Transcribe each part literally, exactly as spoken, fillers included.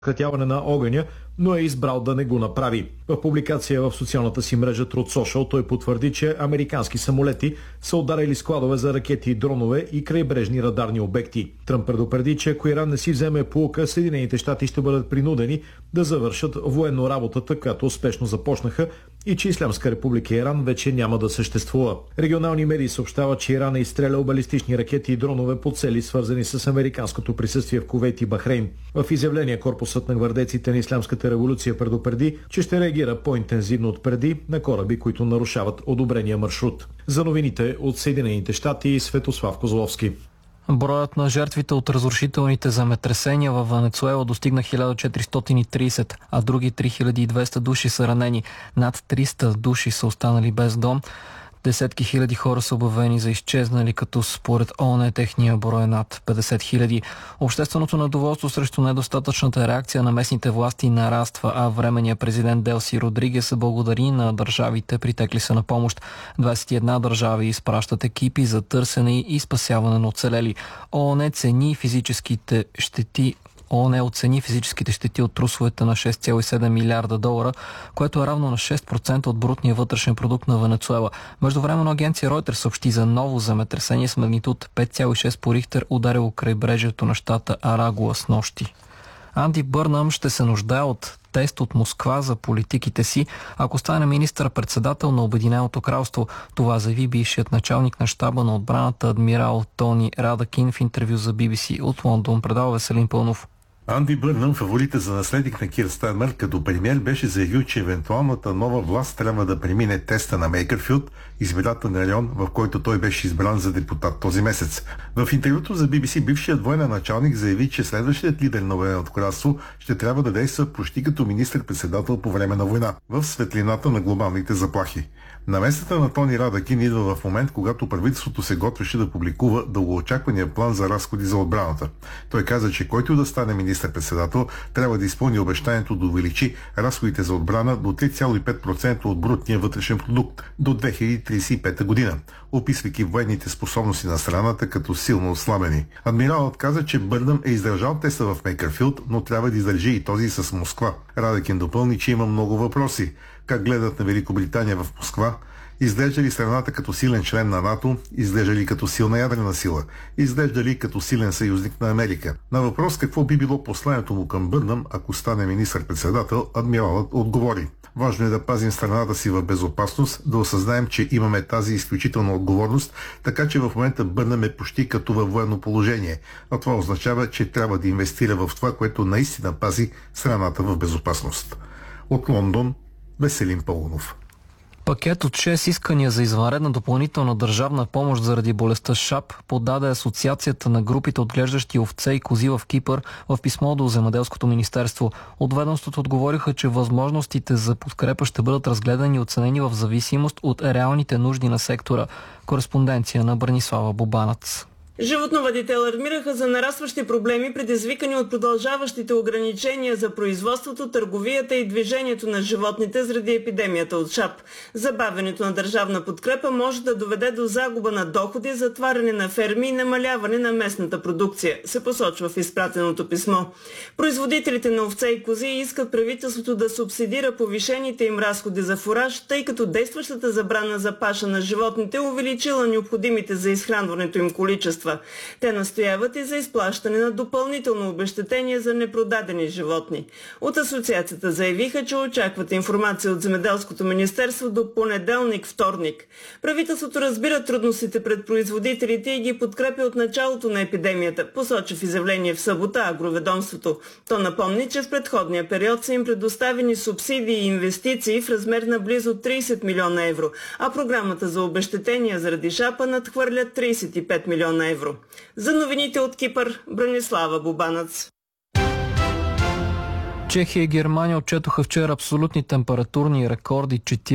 прекратяване на огъня, но е избрал да не го направи. В публикация в социалната си мрежа Truth Social той потвърди, че американски самолети са ударили складове за ракети и дронове и крайбрежни радарни обекти. Тръмп предупреди, че ако Иран не си вземе поука, Съединените щати ще бъдат принудени да завършат военно работата, която успешно започнаха, и че Ислямска република Иран вече няма да съществува. Регионални медии съобщават, че Иран е изстрелял балистични ракети и дронове по цели, свързани с американското присъствие в Кувейт и Бахрейн. В изявление корпусът на гвардейците на Ислямската революция предупреди, че ще реагира по-интензивно от преди на кораби, които нарушават одобрения маршрут. За новините от Съединените щати, Светослав Козловски. Броят на жертвите от разрушителните земетресения във Венецуела достигна хиляда четиристотин и тридесет, а други три хиляди и двеста души са ранени. Над триста души са останали без дом. Десетки хиляди хора са обявени за изчезнали, като според ООН техния брой е над петдесет хиляди. Общественото недоволство срещу недостатъчната реакция на местните власти нараства, а временният президент Делси Родригес благодари на държавите, притекли са на помощ. двадесет и една държави изпращат екипи за търсене и спасяване на оцелели. ООН цени физическите щети ООН оцени физическите щети от трусовете на шест цяло и седем милиарда долара, което е равно на шест процента от брутния вътрешен продукт на Венецуела. Междувременно агенция Reuters съобщи за ново земетресение с магнитуд пет цяло и шест по Рихтер, ударило крайбрежието на щата Арагуа с нощи. Анди Бърнъм ще се нуждае от тест от Москва за политиките си, ако стане министър-председател на Обединеното кралство. Това заяви бившият началник на щаба на отбраната адмирал Тони Радакин в интервю за Би Би Си от Лондон. Предава Веселин Пълнов. Анди Бърнъм, фаворита за наследник на Кир Стармер, като премиер беше заявил, че евентуалната нова власт трябва да премине теста на Мейкърфилд, избирателен район, в който той беше избран за депутат този месец. В интервюто за Би Би Си бившият военен началник заяви, че следващият лидер на Обединеното кралство ще трябва да действа почти като министър-председател по време на война, в светлината на глобалните заплахи. Намесата на Тони Радакин идва в момент, когато правителството се готвеше да публикува дългоочаквания план за разходи за отбраната. Той каза, че който да стане министър-председател, трябва да изпълни обещанието да увеличи разходите за отбрана до три цяло и пет процента от брутния вътрешен продукт до две хиляди тридесет и пета година, описвайки военните способности на страната като силно ослабени. Адмиралът каза, че Бърнъм е издържал теста в Мейкърфилд, но трябва да издържи и този с Москва. Радакин допълни, че има много въпроси. Как гледат на Великобритания в Москва? Изглежда ли страната като силен член на НАТО? Изглежда ли като силна ядрена сила? Изглежда ли като силен съюзник на Америка? На въпрос какво би било посланието му към Бърнъм, ако стане министър-председател, адмиралът отговори: важно е да пазим страната си в безопасност, да осъзнаем, че имаме тази изключителна отговорност, така че в момента Бърнъм е почти като във военно положение. А това означава, че трябва да инвестира в това, което наистина пази страната в безопасност. От Лондон, Веселин Пълнов. Пакет от шест искания за извънредна допълнителна държавна помощ заради болестта ШАП подаде Асоциацията на групите отглеждащи овце и кози в Кипър в писмо до Земеделското министерство. От ведомството отговориха, че възможностите за подкрепа ще бъдат разгледани и оценени в зависимост от реалните нужди на сектора. Кореспонденция на Бранислава Бобанац. Животновъдите алармираха за нарастващи проблеми, предизвикани от продължаващите ограничения за производството, търговията и движението на животните заради епидемията от ШАП. Забавянето на държавна подкрепа може да доведе до загуба на доходи, затваряне на ферми и намаляване на местната продукция, се посочва в изпратеното писмо. Производителите на овце и кози искат правителството да субсидира повишените им разходи за фураж, тъй като действащата забрана за паша на животните увеличила необходимите за изхранването им количества. Те настояват и за изплащане на допълнително обезщетение за непродадени животни. От асоциацията заявиха, че очакват информация от Земеделското министерство до понеделник-вторник. Правителството разбира трудностите пред производителите и ги подкрепя от началото на епидемията, посочи в изявление в събота агроведомството. То напомни, че в предходния период са им предоставени субсидии и инвестиции в размер на близо тридесет милиона евро, а програмата за обезщетения заради ШАПа надхвърля тридесет и пет милиона евро. За новините от Кипър, Бранислава Бобанац. Чехия и Германия отчетоха вчера абсолютни температурни рекорди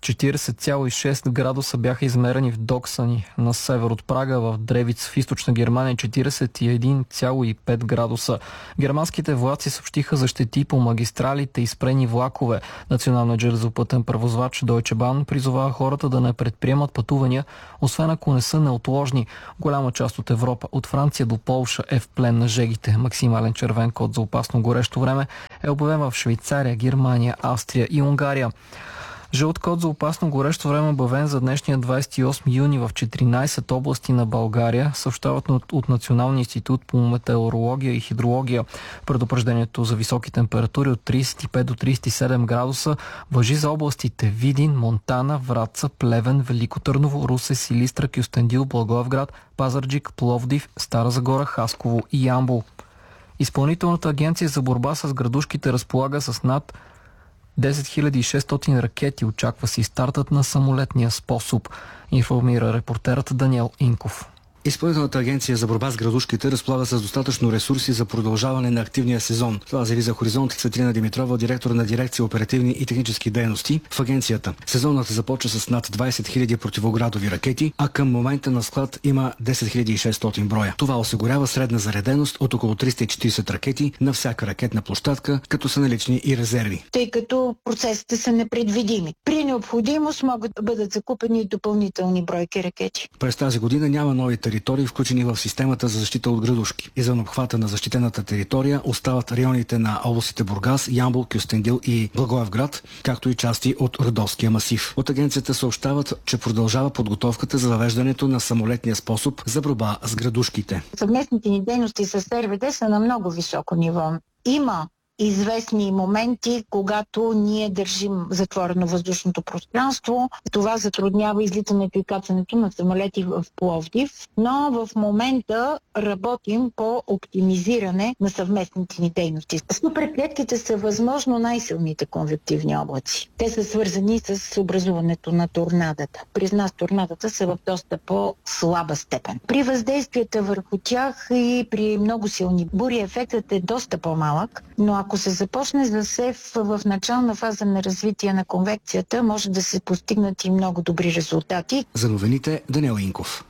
четиридесет цяло и шест градуса бяха измерени в Доксани на север от Прага, в Древиц в източна Германия четиридесет и един цяло и пет градуса. Германските влаци съобщиха за щети по магистралите и спрени влакове. Националният железопътен превозвач Deutsche Bahn призовава хората да не предприемат пътувания, освен ако не са неотложни. Голяма част от Европа, от Франция до Полша, е в плен на жегите. Максимален червен код за опасно горещо време е обявен в Швейцария, Германия, Австрия и Унгария. Жълт код за опасно горещо време обявен за днешния двадесет и осми юни в четиринадесет области на България, съобщават от, от Националния институт по метеорология и хидрология. Предупреждението за високи температури от тридесет и пет до тридесет и седем градуса важи за областите Видин, Монтана, Враца, Плевен, Велико Търново, Русе, Силистра, Кюстендил, Благоевград, Пазарджик, Пловдив, Стара Загора, Хасково и Ямбол. Изпълнителната агенция за борба с градушките разполага с над десет хиляди и шестстотин ракети. Очаква се и стартът на самолетния способ, информира репортерът Даниел Инков. Изпълнителната агенция за борба с градушките разполага с достатъчно ресурси за продължаване на активния сезон. Това заяви за Хоризонт Цветлина Димитрова, директор на дирекция оперативни и технически дейности в агенцията. Сезонът започва с над двадесет хиляди противоградови ракети, а към момента на склад има десет хиляди и шестстотин броя. Това осигурява средна зареденост от около триста и четиридесет ракети на всяка ракетна площадка, като са налични и резерви. Тъй като процесите са непредвидими. При необходимост могат да бъдат закупени допълнителни бройки ракети. През тази година няма нови територии, включени в системата за защита от градушки. Извън обхвата на защитената територия остават районите на областите Бургас, Ямбол, Кюстендил и Благоевград, както и части от Родовския масив. От агенцията съобщават, че продължава подготовката за въвеждането на самолетния способ за борба с градушките. Съвместните ни дейности с РВД са на много високо ниво. Има известни моменти, когато ние държим затворено въздушното пространство. Това затруднява излитането и кацането на самолети в Пловдив, но в момента работим по оптимизиране на съвместните ни дейности. Суперклетките са възможно най-силните конвективни облаци. Те са свързани с образуването на торнадата. При нас торнадата са в доста по-слаба степен. При въздействията върху тях и при много силни бури ефектът е доста по-малък, но ако се започне засев в начална фаза на развитие на конвекцията, може да се постигнат и много добри резултати. За новините Даниел Инков.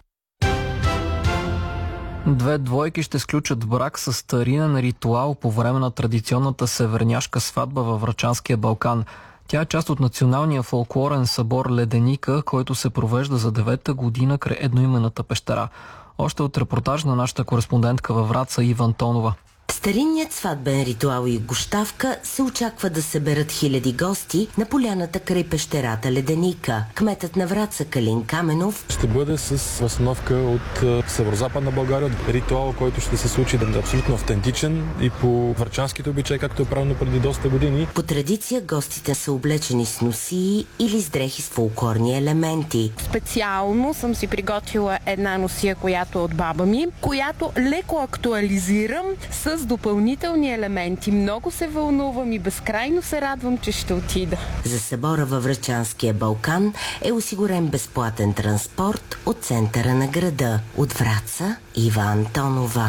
Две двойки ще сключат брак с старинен ритуал по време на традиционната северняшка сватба във Врачанския Балкан. Тя е част от националния фолклорен събор Леденика, който се провежда за девета година край едноименната пещера. Още от репортаж на нашата кореспондентка във Враца Ива Антонова. Старинният сватбен ритуал и гощавка се очаква да съберат хиляди гости на поляната край пещерата Леденика. Кметът на Враца Калин Каменов ще бъде с възстановка от северо-западна България. Ритуал, който ще се случи да е абсолютно автентичен и по врачанските обичаи, както е правилно преди доста години. По традиция гостите са облечени с носии или с дрехи с фолклорни елементи. Специално съм си приготвила една носия, която е от баба ми, която леко актуализирам с с допълнителни елементи. Много се вълнувам и безкрайно се радвам, че ще отида. За събора във Врачанския Балкан е осигурен безплатен транспорт от центъра на града. От Враца Ива Антонова.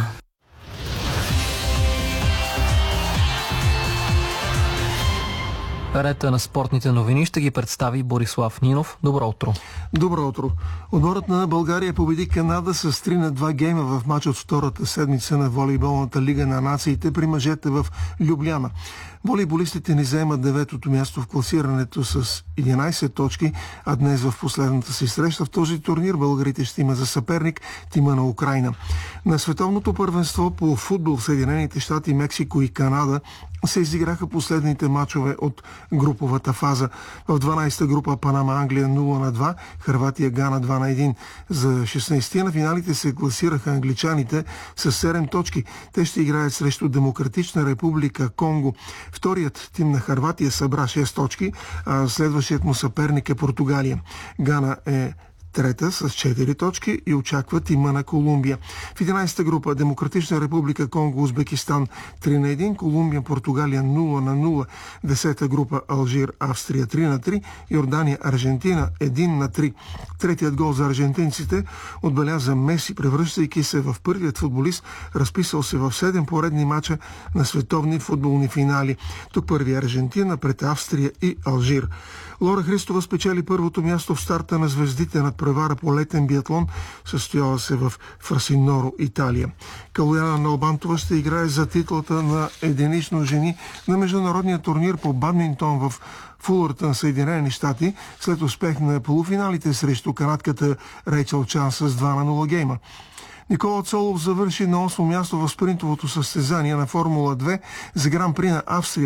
Рета на спортните новини ще ги представи Борислав Нинов. Добро утро. Добро утро. Отборът на България победи Канада с три на два гейма в матч от втората седмица на волейболната лига на нациите при мъжете в Любляна. Волейболистите ни заемат деветото място в класирането с единадесет точки, а днес в последната си среща в този турнир българите ще има за съперник тима на Украйна. На световното първенство по футбол в Съединените щати, Мексико и Канада се изиграха последните мачове от груповата фаза. В дванадесета група Панама Англия нула на два, Хърватия Гана два на един. За шестнадесетте на финалите се класираха англичаните с седем точки. Те ще играят срещу Демократична република Конго. Вторият тим на Хърватия събра шест точки, а следващият му съперник е Португалия. Гана е трета с четири точки и очаква тима на Колумбия. В единайсета група Демократична република Конго, Узбекистан три на едно, Колумбия, Португалия нула на нула, десета група Алжир, Австрия три на три, Йордания, Аржентина едно на три. Третият гол за аржентинците отбеляза Меси, превръщайки се в първият футболист, разписал се в седем поредни мача на световни футболни финали. Тук първи Аржентина пред Австрия и Алжир. Лора Христова спечели първото място в старта на звездите над превара по летен биатлон, състояла се в Фрасиноро, Италия. Калояна Налбантова ще играе за титлата на единично жени на международния турнир по бадминтон в Фулъртън, Съединени щати, след успех на полуфиналите срещу канадката Рейчел Чан с два на нула гейма. Никола Цолов завърши на осмо място в спринтовото състезание на Формула две за Гран-при на Австрия